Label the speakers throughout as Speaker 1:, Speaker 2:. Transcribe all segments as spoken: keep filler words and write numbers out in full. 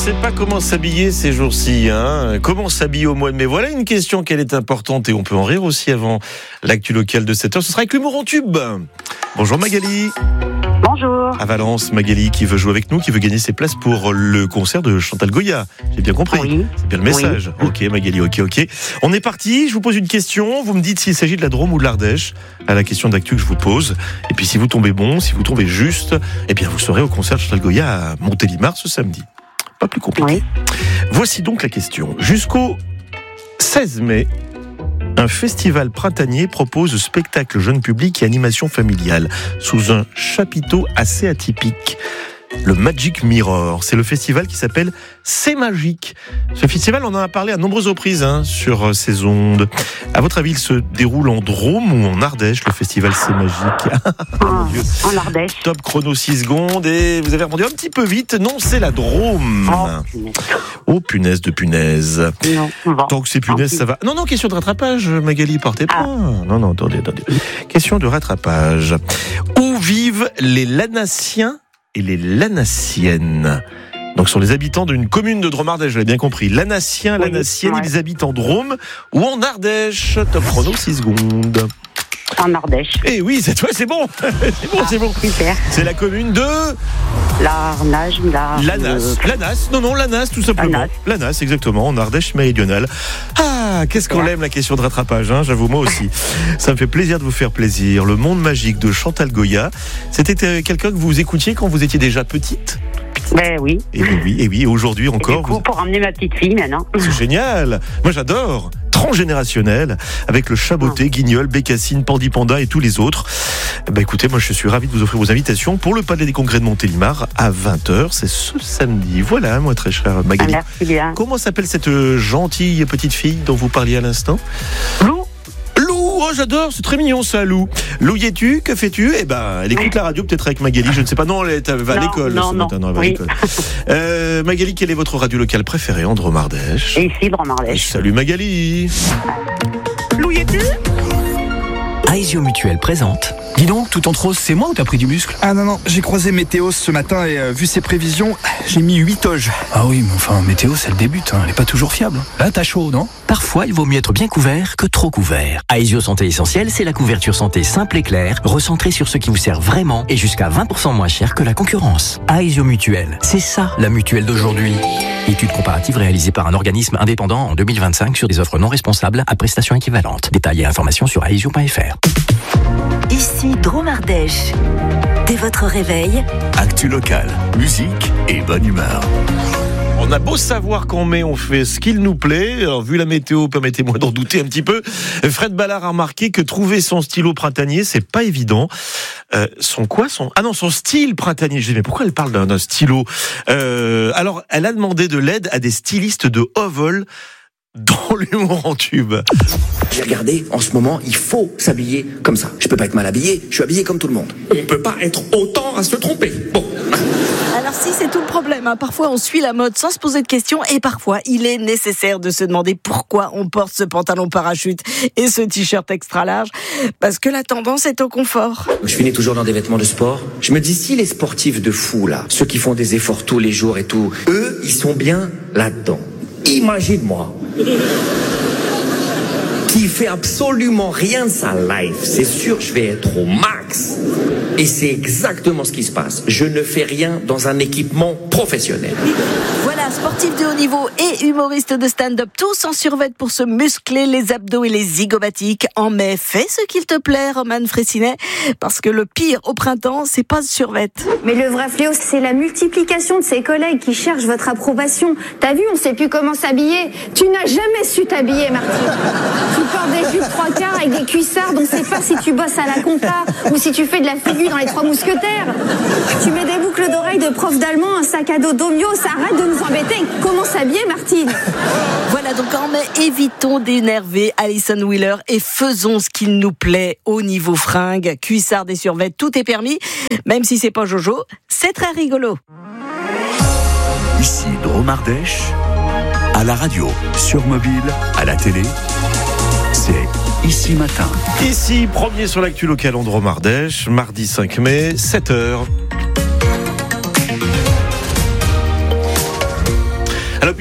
Speaker 1: sait pas comment s'habiller ces jours-ci, hein. Comment s'habiller au mois de mai? Voilà une question qu'elle est importante et on peut en rire aussi avant l'actu locale de sept heures. Ce sera avec l'humour en tube. Bonjour Magali.
Speaker 2: Bonjour.
Speaker 1: À Valence, Magali qui veut jouer avec nous, qui veut gagner ses places pour le concert de Chantal Goya. J'ai bien compris.
Speaker 2: Oui.
Speaker 1: C'est bien le message. Oui. Ok Magali, ok, ok. On est parti, je vous pose une question. Vous me dites s'il s'agit de la Drôme ou de l'Ardèche à la question d'actu que je vous pose. Et puis si vous tombez bon, si vous tombez juste, eh bien vous serez au concert de Chantal Goya à Montélimar ce samedi. Pas plus compliqué.
Speaker 2: Oui.
Speaker 1: Voici donc la question. Jusqu'au seize mai, un festival printanier propose spectacle jeune public et animation familiale sous un chapiteau assez atypique. Le Magic Mirror, c'est le festival qui s'appelle C'est Magique. Ce festival, on en a parlé à nombreuses reprises hein, sur ces ondes. À votre avis, il se déroule en Drôme ou en Ardèche, le festival C'est Magique?
Speaker 2: Ah, en Ardèche.
Speaker 1: Top chrono six secondes et vous avez répondu un petit peu vite. Non, c'est la Drôme.
Speaker 2: Oh, punaise.
Speaker 1: Oh, punaise de punaise.
Speaker 2: Non, bon.
Speaker 1: Tant que c'est punaise, ça va. Non, non, question de rattrapage, Magali, partez pas. Ah. Non, non, attendez, attendez. Question de rattrapage. Où vivent les Lanassiens et les Lanassiennes? Donc, ce sont les habitants d'une commune de Drôme-Ardèche, je l'ai bien compris. Lanassiens,
Speaker 2: oui,
Speaker 1: Lanassiennes,
Speaker 2: ouais.
Speaker 1: Ils habitent en Drôme ou en Ardèche. Top chrono, six secondes.
Speaker 2: En Ardèche.
Speaker 1: Eh oui, cette fois, c'est bon. C'est bon,
Speaker 2: ah,
Speaker 1: c'est bon.
Speaker 2: Super.
Speaker 1: C'est la commune de
Speaker 2: L'Arnage, la...
Speaker 1: Lanas.
Speaker 2: Le...
Speaker 1: Lanas, non, non, Lanas, tout simplement.
Speaker 2: Lanas.
Speaker 1: Lanas, exactement, en Ardèche méridionale. Ah, qu'est-ce qu'on l'aime, la question de rattrapage, hein, j'avoue, moi aussi. Ça me fait plaisir de vous faire plaisir. Le monde magique de Chantal Goya. C'était quelqu'un que vous écoutiez quand vous étiez déjà petite?
Speaker 2: Ben oui.
Speaker 1: Et oui, oui, et oui, et aujourd'hui encore.
Speaker 2: Et du coup,
Speaker 1: vous...
Speaker 2: pour emmener ma petite fille maintenant.
Speaker 1: C'est génial. Moi, j'adore. Transgénérationnel, avec le Chaboté, Guignol, Bécassine, Pandi Panda et tous les autres. Bah écoutez, moi je suis ravi de vous offrir vos invitations pour le Palais des Congrès de Montélimar à vingt heures. C'est ce samedi. Voilà, moi très chère Magali.
Speaker 2: Ah, merci bien.
Speaker 1: Comment s'appelle cette gentille petite fille dont vous parliez à l'instant?
Speaker 2: Lou.
Speaker 1: Oh, j'adore, c'est très mignon ça, Lou. Lou, y es-tu? Que fais-tu? Eh ben, elle écoute la radio peut-être avec Magali, je ne sais pas. Non, elle va à l'école
Speaker 2: non,
Speaker 1: ce
Speaker 2: non.
Speaker 1: matin. Non, elle va
Speaker 2: oui.
Speaker 1: à l'école. Euh, Magali, quelle est votre radio locale préférée en Drôme-Ardèche?
Speaker 2: Et ici, Drôme-Ardèche.
Speaker 1: Salut Magali.
Speaker 2: Lou, y es-tu?
Speaker 3: Aesio Mutuelle présente. Dis donc, tout en rose, c'est moi ou t'as pris du muscle?
Speaker 4: Ah non, non, j'ai croisé Météos ce matin et euh, vu ses prévisions, j'ai mis huit oges.
Speaker 3: Ah oui, mais enfin, Météos, elle débute, hein, elle est pas toujours fiable. Là, t'as chaud, non? Parfois, il vaut mieux être bien couvert que trop couvert. Aesio Santé Essentielle, c'est la couverture santé simple et claire, recentrée sur ce qui vous sert vraiment et jusqu'à vingt pour cent moins cher que la concurrence. Aesio Mutuelle, c'est ça, la mutuelle d'aujourd'hui. Étude comparative réalisée par un organisme indépendant en deux mille vingt-cinq sur des offres non responsables à prestations équivalentes. Détails et informations sur aesio point f r.
Speaker 5: Ici Drôme-Ardèche. Dès votre réveil,
Speaker 6: actu locale, musique et bonne humeur.
Speaker 1: On a beau savoir qu'en mai, on fait ce qu'il nous plaît. Alors, vu la météo, permettez-moi d'en douter un petit peu. Fred Ballard a remarqué que trouver son stylo printanier, c'est pas évident. Euh, son quoi son Ah non, son style printanier. Je dis, mais pourquoi elle parle d'un, d'un stylo euh, Alors, elle a demandé de l'aide à des stylistes de haut vol dans l'humour en tube.
Speaker 7: J'ai regardé, en ce moment, il faut s'habiller comme ça. Je peux pas être mal habillé, je suis habillé comme tout le monde. On peut pas être autant à se tromper. Bon.
Speaker 8: Alors si, c'est tout le problème, hein. Parfois on suit la mode sans se poser de questions et parfois il est nécessaire de se demander pourquoi on porte ce pantalon parachute et ce t-shirt extra large, parce que la tendance est au confort.
Speaker 7: Je finis toujours dans des vêtements de sport. Je me dis, si les sportifs de fou, là, ceux qui font des efforts tous les jours et tout, eux, ils sont bien là-dedans. Imagine-moi qui fait absolument rien de sa life. C'est sûr, je vais être au max. Et c'est exactement ce qui se passe. Je ne fais rien dans un équipement professionnel.
Speaker 8: Voilà, sportif de haut niveau et humoriste de stand-up, tous en survêt pour se muscler les abdos et les zygomatiques. En mai, fais ce qu'il te plaît, Roman Fressinet, parce que le pire au printemps, c'est pas ce survêt.
Speaker 9: Mais le vrai fléau, c'est la multiplication de ses collègues qui cherchent votre approbation. T'as vu, on sait plus comment s'habiller. Tu n'as jamais su t'habiller, Martine. Tu portes des jupes trois quarts avec des cuissards, on sait pas si tu bosses à la compta ou si tu fais de la figure dans les Trois Mousquetaires. Tu mets des boucles d'oreilles de prof d'allemand, un sac à dos d'Omio, ça arrête de nous embêter. Comment s'habiller, Martine?
Speaker 8: Voilà, donc en mai, évitons d'énerver Alison Wheeler et faisons ce qu'il nous plaît au niveau fringues, cuissards et survêt, tout est permis, même si c'est pas Jojo, c'est très rigolo.
Speaker 6: Ici Drôme-Ardèche, à la radio, sur mobile, à la télé, c'est Ici Matin.
Speaker 1: Ici, premier sur l'actu locale en Drôme-Ardèche, mardi cinq mai, sept heures.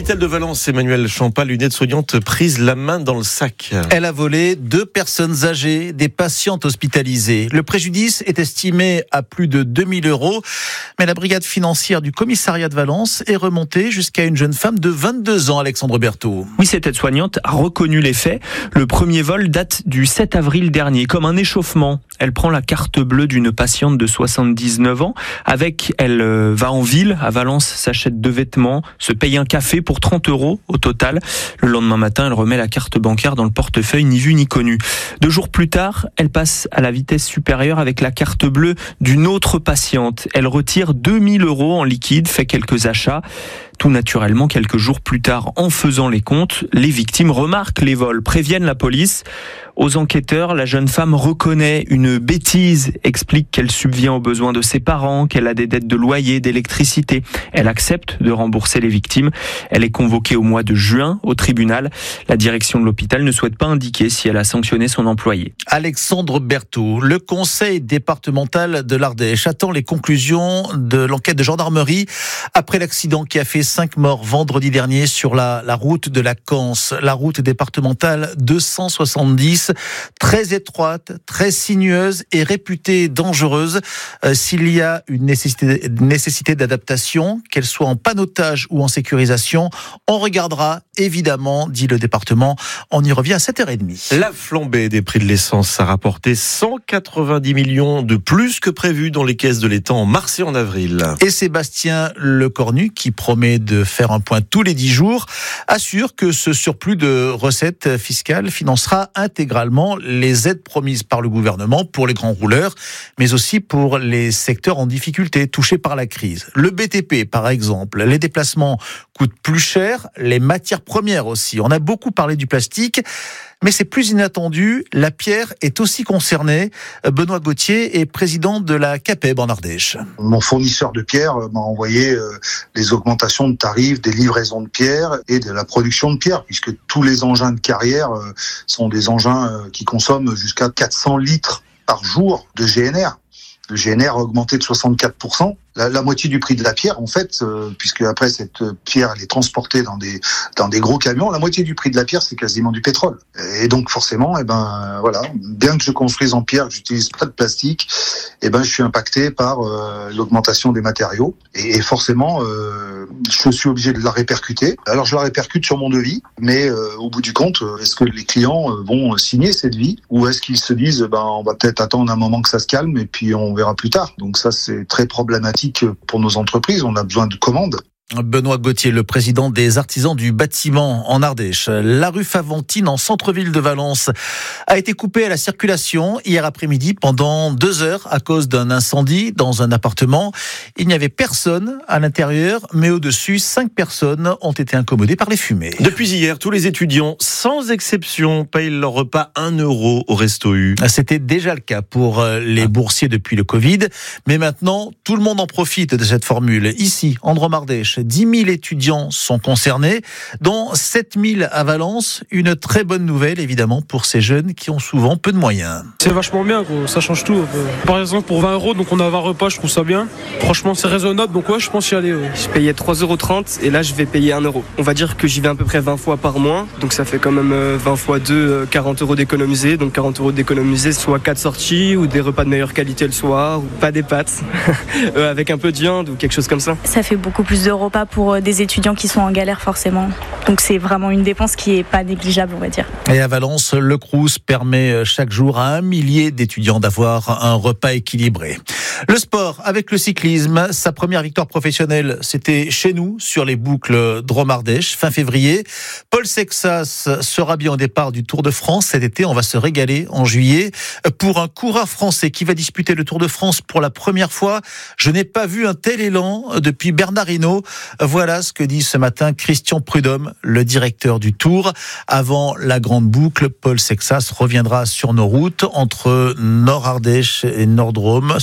Speaker 1: l'hôpital de Valence, Emmanuel Champa, une aide-soignante prise la main dans le sac.
Speaker 10: Elle a volé deux personnes âgées, des patientes hospitalisées. Le préjudice est estimé à plus de deux mille euros, mais la brigade financière du commissariat de Valence est remontée jusqu'à une jeune femme de vingt-deux ans, Alexandre Berthaud.
Speaker 11: Oui, cette aide-soignante a reconnu les faits. Le premier vol date du sept avril dernier, comme un échauffement. Elle prend la carte bleue d'une patiente de soixante-dix-neuf ans. Avec, elle va en ville, à Valence, s'achète deux vêtements, se paye un café pour trente euros au total. Le lendemain matin, elle remet la carte bancaire dans le portefeuille, ni vu ni connu. Deux jours plus tard, elle passe à la vitesse supérieure avec la carte bleue d'une autre patiente. Elle retire deux mille euros en liquide, fait quelques achats. Tout naturellement, quelques jours plus tard, en faisant les comptes, les victimes remarquent les vols, préviennent la police. Aux enquêteurs, la jeune femme reconnaît une bêtise, explique qu'elle subvient aux besoins de ses parents, qu'elle a des dettes de loyer, d'électricité. Elle accepte de rembourser les victimes. Elle est convoquée au mois de juin au tribunal. La direction de l'hôpital ne souhaite pas indiquer si elle a sanctionné son employé.
Speaker 10: Alexandre Berthaud, le conseil départemental de l'Ardèche attend les conclusions de l'enquête de gendarmerie après l'accident qui a fait cinq morts vendredi dernier sur la, la route de la Canse, la route départementale deux cent soixante-dix. Très étroite, très sinueuse et réputée dangereuse. Euh, s'il y a une nécessité, nécessité d'adaptation, qu'elle soit en panotage ou en sécurisation, on regardera évidemment, dit le département. On y revient à sept heures trente.
Speaker 1: La flambée des prix de l'essence a rapporté cent quatre-vingt-dix millions de plus que prévu dans les caisses de l'État en mars et en avril.
Speaker 10: Et Sébastien Lecornu, qui promet de faire un point tous les dix jours, assure que ce surplus de recettes fiscales financera intégralement les aides promises par le gouvernement pour les grands rouleurs, mais aussi pour les secteurs en difficulté touchés par la crise. Le B T P, par exemple, les déplacements coûtent plus cher, les matières premières aussi. On a beaucoup parlé du plastique, mais c'est plus inattendu. La pierre est aussi concernée. Benoît Gauthier est président de la CAPEB en Ardèche.
Speaker 12: Mon fournisseur de pierre m'a envoyé les augmentations de tarifs des livraisons de pierre et de la production de pierre, puisque tous les engins de carrière sont des engins qui consomment jusqu'à quatre cents litres par jour de G N R. Le G N R a augmenté de soixante-quatre pour cent. La, la moitié du prix de la pierre, en fait, euh, puisque après cette pierre, elle est transportée dans des dans des gros camions, la moitié du prix de la pierre, c'est quasiment du pétrole. Et donc forcément, eh ben voilà, bien que je construise en pierre, que j'utilise pas de plastique, eh ben je suis impacté par euh, l'augmentation des matériaux. Et, et forcément, euh, je suis obligé de la répercuter. Alors je la répercute sur mon devis, mais euh, au bout du compte, est-ce que les clients vont signer cette devis ou est-ce qu'ils se disent, ben on va peut-être attendre un moment que ça se calme et puis on verra plus tard. Donc ça, c'est très problématique pour nos entreprises, on a besoin de commandes.
Speaker 10: Benoît Gauthier, le président des artisans du bâtiment en Ardèche. La rue Faventine, en centre-ville de Valence, a été coupée à la circulation hier après-midi pendant deux heures à cause d'un incendie dans un appartement. Il n'y avait personne à l'intérieur, mais au-dessus, cinq personnes ont été incommodées par les fumées.
Speaker 1: Depuis hier, tous les étudiants, sans exception, payent leur repas un euro au Resto U.
Speaker 10: C'était déjà le cas pour les boursiers depuis le Covid, mais maintenant, tout le monde en profite de cette formule. Ici, en Drôme-Ardèche, dix mille étudiants sont concernés, dont sept mille à Valence. Une très bonne nouvelle, évidemment, pour ces jeunes qui ont souvent peu de moyens.
Speaker 13: C'est vachement bien, gros. Ça change tout. Par exemple, pour vingt euros, donc on a vingt repas, je trouve ça bien. Franchement, c'est raisonnable, donc ouais, je pense y aller. Ouais.
Speaker 14: Je payais trois euros trente et là, je vais payer un euro. On va dire que j'y vais à peu près vingt fois par mois, donc ça fait quand même vingt fois deux, quarante euros d'économiser. Donc quarante euros d'économiser, soit quatre sorties ou des repas de meilleure qualité le soir, ou pas des pâtes, avec un peu de viande ou quelque chose comme ça.
Speaker 15: Ça fait beaucoup plus d'euros pas pour des étudiants qui sont en galère forcément. Donc c'est vraiment une dépense qui est pas négligeable, on va dire.
Speaker 10: Et à Valence, le Crous permet chaque jour à un millier d'étudiants d'avoir un repas équilibré. Le sport avec le cyclisme, sa première victoire professionnelle, c'était chez nous sur les boucles Drôme-Ardèche fin février. Paul Sexas sera bien au départ du Tour de France cet été. On va se régaler en juillet pour un coureur français qui va disputer le Tour de France pour la première fois. Je n'ai pas vu un tel élan depuis Bernard Hinault. Voilà ce que dit ce matin Christian Prudhomme, le directeur du Tour. Avant la grande boucle, Paul Sexas reviendra sur nos routes entre Nord-Ardèche et Nord-Drôme. Ce sera le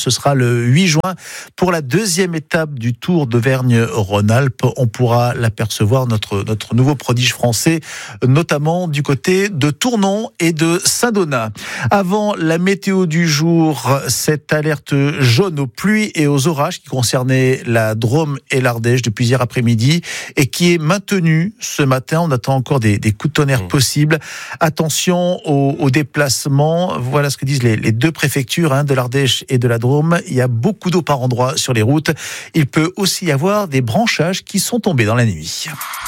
Speaker 10: le huit juin pour la deuxième étape du Tour d'Auvergne-Rhône-Alpes. On pourra l'apercevoir, notre, notre nouveau prodige français, notamment du côté de Tournon et de Saint-Donat. Avant la météo du jour, cette alerte jaune aux pluies et aux orages qui concernait la Drôme et l'Ardèche depuis hier après-midi et qui est maintenue ce matin. On attend encore des, des coups de tonnerre mmh. possibles. Attention aux, aux déplacements. Voilà ce que disent les, les deux préfectures hein, de l'Ardèche et de la Drôme. Il y a beaucoup d'eau par endroits sur les routes. Il peut aussi y avoir des branchages qui sont tombés dans la nuit.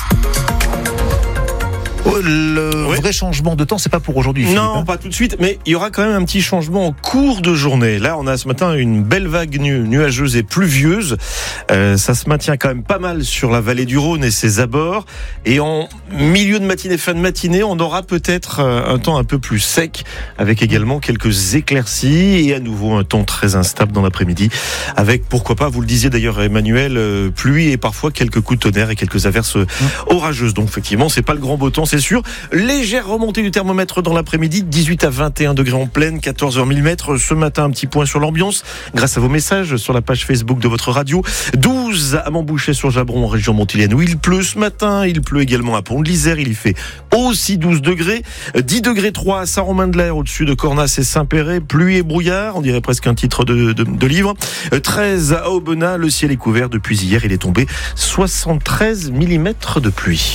Speaker 10: Le oui. vrai changement de temps, c'est pas pour aujourd'hui, Philippe.
Speaker 1: Non, pas tout de suite, mais il y aura quand même un petit changement en cours de journée. Là, on a ce matin une belle vague nu- nuageuse et pluvieuse. Euh, ça se maintient quand même pas mal sur la vallée du Rhône et ses abords. Et en milieu de matinée, fin de matinée, on aura peut-être un temps un peu plus sec, avec également quelques éclaircies et à nouveau un temps très instable dans l'après-midi, avec pourquoi pas, vous le disiez d'ailleurs, Emmanuel, euh, pluie et parfois quelques coups de tonnerre et quelques averses mmh. orageuses. Donc effectivement, c'est pas le grand beau temps, c'est sûr. Légère remontée du thermomètre dans l'après-midi, dix-huit à vingt et un degrés en pleine, quatorze heures millimètres. Ce matin, un petit point sur l'ambiance, grâce à vos messages sur la page Facebook de votre radio. douze à Montbouchet sur Jabron, en région montilienne, où il pleut ce matin. Il pleut également à Pont-de-l'Isère, il y fait aussi douze degrés. dix degrés trois à Saint-Romain-de-l'Air, au-dessus de Cornas et Saint-Péret. Pluie et brouillard, on dirait presque un titre de, de, de livre. treize à Aubenas, le ciel est couvert. Depuis hier, il est tombé soixante-treize millimètres de pluie.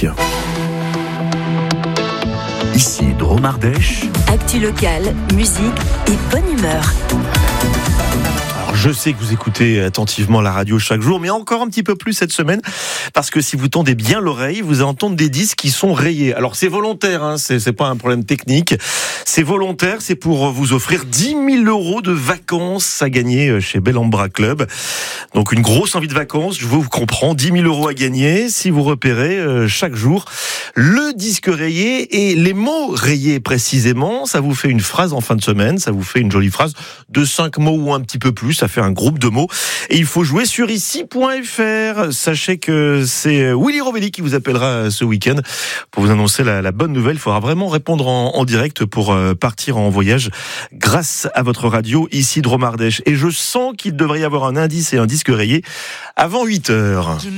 Speaker 6: Ici, Drôme Ardèche.
Speaker 5: Actu locale, musique et bonne humeur.
Speaker 1: Alors, je sais que vous écoutez attentivement la radio chaque jour, mais encore un petit peu plus cette semaine, parce que si vous tendez bien l'oreille, vous allez entendre des disques qui sont rayés. Alors c'est volontaire, hein, c'est, c'est pas un problème technique. C'est volontaire, c'est pour vous offrir dix mille euros de vacances à gagner chez Bellambra Club. Donc une grosse envie de vacances, je vous comprends, dix mille euros à gagner si vous repérez euh, chaque jour le disque rayé et les mots rayés précisément. Ça vous fait une phrase en fin de semaine, ça vous fait une jolie phrase de cinq mots ou un petit peu plus, ça fait un groupe de mots. Et il faut jouer sur ici point f r. Sachez que c'est Willy Rovelli qui vous appellera ce week-end pour vous annoncer la, la bonne nouvelle. Il faudra vraiment répondre en, en direct pour euh, partir en voyage grâce à votre radio ici Drôme Ardèche. Et je sens qu'il devrait y avoir un indice et un disque rayé avant huit heures.